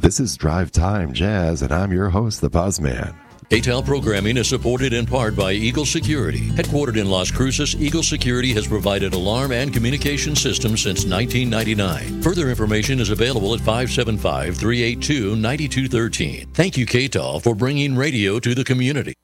This is Drive Time Jazz, and I'm your host, the Buzzman. KTEL programming is supported in part by Eagle Security. Headquartered in Las Cruces, Eagle Security has provided alarm and communication systems since 1999. Further information is available at 575-382-9213. Thank you, KTEL, for bringing radio to the community.